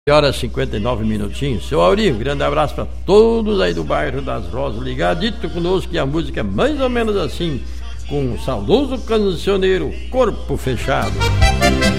horas 59 minutinhos. Seu Aurinho, grande abraço para todos aí do bairro das Rosas, ligadito conosco, que a música é mais ou menos assim, com o saudoso cancioneiro Corpo Fechado.